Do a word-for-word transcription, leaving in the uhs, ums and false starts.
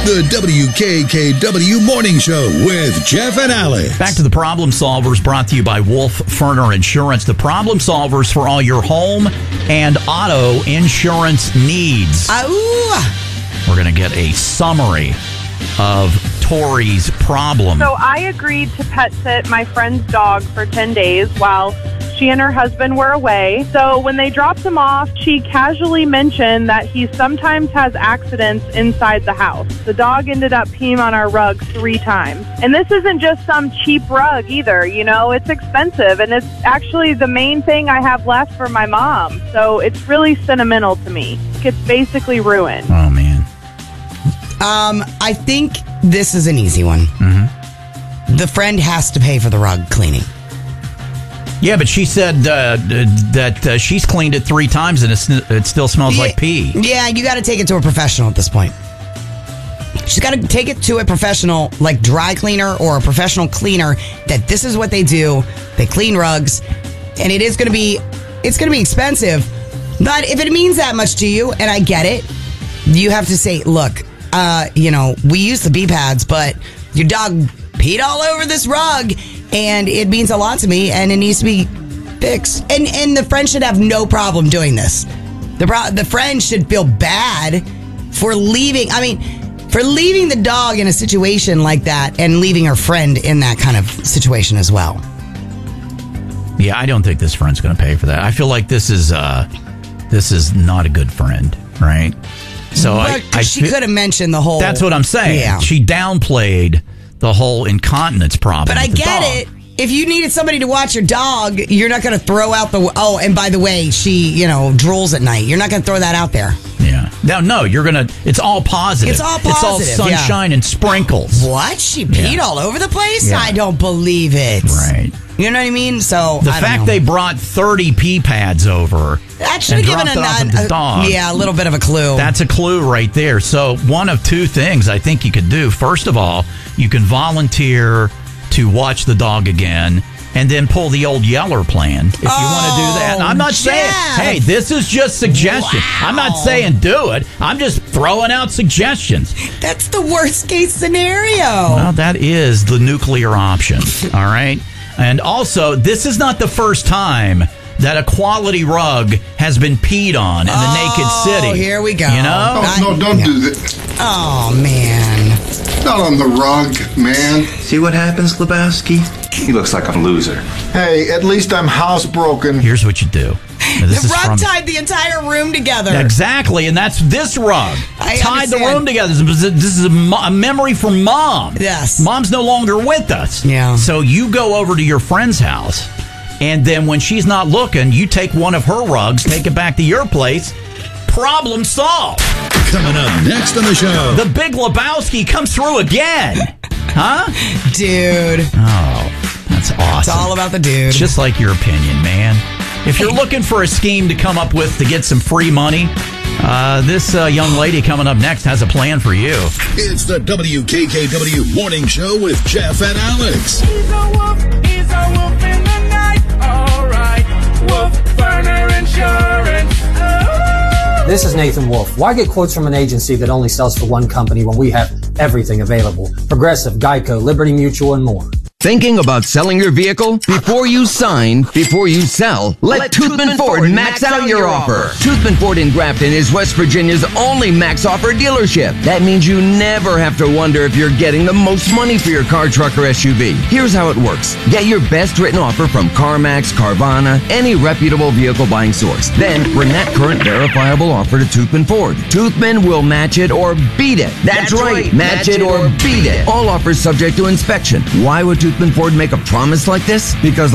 The W K K W Morning Show with Jeff and Alex. Back to the Problem Solvers, brought to you by Wolf Ferner Insurance. The Problem Solvers for all your home and auto insurance needs. Ow. We're going to get a summary of Tori's problem. So I agreed to pet sit my friend's dog for ten days while she and her husband were away. So when they dropped him off, she casually mentioned that he sometimes has accidents inside the house. The dog ended up peeing on our rug three times. And this isn't just some cheap rug either, you know, it's expensive. And it's actually the main thing I have left for my mom. So it's really sentimental to me. It's basically ruined. Oh, man. Um, I think this is an easy one. Mm-hmm. The friend has to pay for the rug cleaning. Yeah, but she said uh, that uh, she's cleaned it three times and it's, it still smells yeah, like pee. Yeah, you got to take it to a professional at this point. She's got to take it to a professional, like dry cleaner or a professional cleaner, that this is what they do. They clean rugs, and it is going to be, it's going to be expensive. But if it means that much to you, and I get it, you have to say, look, uh, you know, we use the bee pads, but your dog peed all over this rug. And it means a lot to me, and it needs to be fixed. And and the friend should have no problem doing this. The pro- the friend should feel bad for leaving. I mean, for leaving the dog in a situation like that, and leaving her friend in that kind of situation as well. Yeah, I don't think this friend's going to pay for that. I feel like this is uh, this is not a good friend, right? So but I, I she feel, could have mentioned the whole. That's what I'm saying. Yeah. She downplayed the whole incontinence problem. But I with the get dog. it. If you needed somebody to watch your dog, you're not going to throw out the. Oh, and by the way, she, you know, drools at night. You're not going to throw that out there. Yeah. No, no, you're going to. It's all positive. It's all It's all positive, sunshine yeah. and sprinkles. What? She peed Yeah. all over the place? Yeah. I don't believe it. Right. You know what I mean? So The I don't fact know. they brought thirty pee pads over that should and have given dropped a, off at the a- dog. yeah, a little bit of a clue. That's a clue right there. So one of two things I think you could do. First of all, you can volunteer to watch the dog again and then pull the old Yeller plan if you Oh, want to do that. And I'm not saying, Jeff. hey, this is just suggestion. Wow. I'm not saying do it. I'm just throwing out suggestions. That's the worst case scenario. Well, that is the nuclear option. All right. And also, this is not the first time that a quality rug has been peed on in the Oh, naked city. here we go. You know? Oh, no, don't Yeah. do that. Oh, man. Not on the rug, man. See what happens, Lebowski? He looks like a loser. Hey, at least I'm housebroken. Here's what you do. Now, this The is rug from- tied the entire room together. Exactly, and that's this rug. I Tied the understand. room together. This is- this is a, mo- a memory from Mom. Yes. Mom's no longer with us. Yeah. So you go over to your friend's house, and then when she's not looking, you take one of her rugs, take it back to your place. Problem solved. Coming up next on the show. The Big Lebowski comes through again. Huh? Dude. Oh, that's awesome. It's all about the dude. Just like your opinion, man. If you're looking for a scheme to come up with to get some free money, uh, this uh, young lady coming up next has a plan for you. It's the W K K W Morning Show with Jeff and Alex. He's a wolf, he's a wolf in the night. All right, Wolf Ferner Insurance. Oh. This is Nathan Wolf. Why get quotes from an agency that only sells for one company when we have everything available? Progressive, Geico, Liberty Mutual, and more. Thinking about selling your vehicle? Before you sign, before you sell, let, let Toothman Ford max out your offer. Toothman Ford in Grafton is West Virginia's only max offer dealership. That means you never have to wonder if you're getting the most money for your car, truck, or S U V. Here's how it works. Get your best written offer from CarMax, Carvana, any reputable vehicle buying source. Then bring that current verifiable offer to Toothman Ford. Toothman will match it or beat it. That's, That's right. right. Match, match it or beat it. All offers subject to inspection. Why would Toothman Ford make a promise like this? Because